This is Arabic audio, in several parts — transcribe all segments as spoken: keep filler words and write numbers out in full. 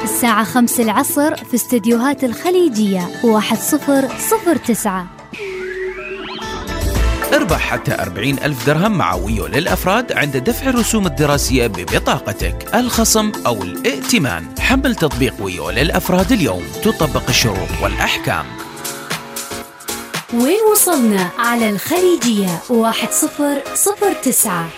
الساعة خمس العصر في استديوهات الخليجية واحد صفر صفر تسعة. اربح حتى أربعين ألف درهم مع ويو للأفراد عند دفع الرسوم الدراسية ببطاقتك، الخصم أو الائتمان. حمل تطبيق ويو للأفراد اليوم، تطبق الشروط والأحكام. وين وصلنا على الخليجية واحد صفر صفر تسعة.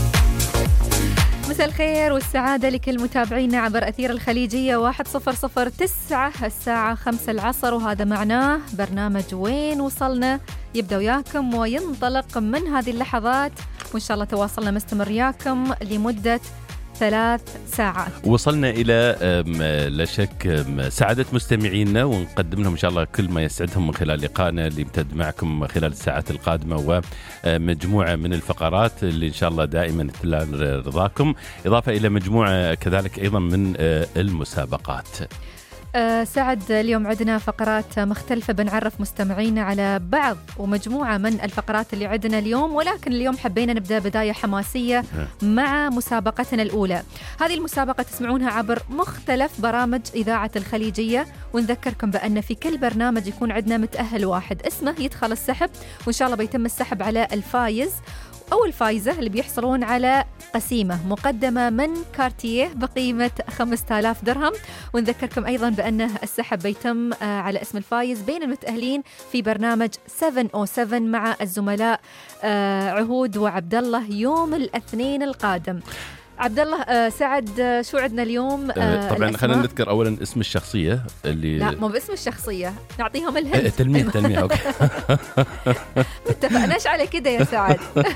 مساء الخير والسعادة لكل متابعينا عبر أثير الخليجية واحد صفر صفر تسعة. الساعة خمسة العصر، وهذا معناه برنامج وين وصلنا يبدأ وياكم وينطلق من هذه اللحظات، وإن شاء الله تواصلنا مستمر وياكم لمدة ثلاث ساعات. وصلنا إلى لا شك سعادة مستمعينا، ونقدم لهم إن شاء الله كل ما يسعدهم من خلال لقائنا اللي يمتد معكم خلال الساعات القادمة، ومجموعة من الفقرات اللي إن شاء الله دائما تنال رضاكم، إضافة إلى مجموعة كذلك أيضا من المسابقات. أه سعد، اليوم عندنا فقرات مختلفة، بنعرف مستمعينا على بعض ومجموعة من الفقرات اللي عندنا اليوم، ولكن اليوم حبينا نبدأ بداية حماسية مع مسابقتنا الأولى. هذه المسابقة تسمعونها عبر مختلف برامج إذاعة الخليجية، ونذكركم بأن في كل برنامج يكون عندنا متأهل واحد اسمه يدخل السحب، وإن شاء الله بيتم السحب على الفايز أو الفائزة اللي بيحصلون على قسيمة مقدمة من كارتيه بقيمة خمسة آلاف درهم. ونذكركم أيضا بأن السحب بيتم على اسم الفائز بين المتأهلين في برنامج سبعة أو سبعة مع الزملاء عهود وعبد الله يوم الاثنين القادم. عبد الله، آه سعد، آه شو عندنا اليوم؟ آه طبعا خلينا نذكر اولا اسم الشخصيه اللي لا مو باسم الشخصيه، نعطيهم الهند. تلميح تلميح اوكي. متفقناش على كده يا سعد.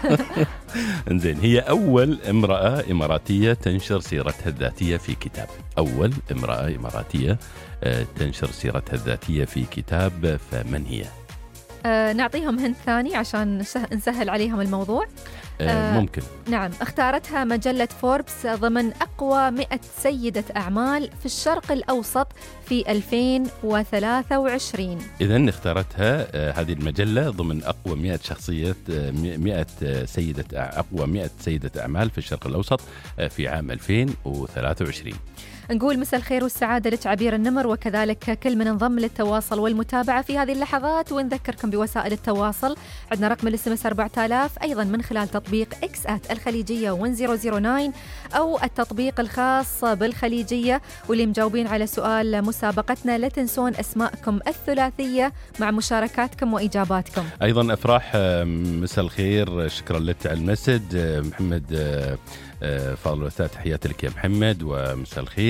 انزين، هي اول امراه اماراتيه تنشر سيرتها الذاتيه في كتاب. اول امراه اماراتيه آه تنشر سيرتها الذاتيه في كتاب، فمن هي؟ آه نعطيهم هند ثاني عشان نسهل عليهم الموضوع. آه ممكن. نعم، اختارتها مجلة فوربس ضمن أقوى مئة سيدة أعمال في الشرق الأوسط في ألفين وثلاثة وعشرين. إذن اختارتها آه هذه المجلة ضمن أقوى مئة شخصية آه مئة سيدة أقوى مئة سيدة أعمال في الشرق الأوسط آه في عام ألفين وثلاثة وعشرين. نقول مساء الخير والسعادة لك عبير النمر، وكذلك كل من انضم للتواصل والمتابعة في هذه اللحظات. ونذكركم بوسائل التواصل، عندنا رقم الاس ام اس أربعة آلاف، أيضا من خلال تطبيق إكس آت الخليجية واحد صفر صفر تسعة، أو التطبيق الخاص بالخليجية. واللي مجاوبين على سؤال مسابقتنا لا تنسون أسماءكم الثلاثية مع مشاركاتكم وإجاباتكم. أيضا أفراح، مساء الخير، شكرا لك على المسج. محمد فاضل وثلاث، تحياتي لك يا محمد، ومساء الخير.